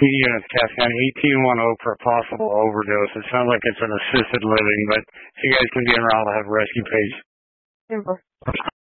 PD units, Cass County, 1810 for a possible overdose. It sounds like it's an assisted living, but if you guys can be around, I'll have a rescue page. Super.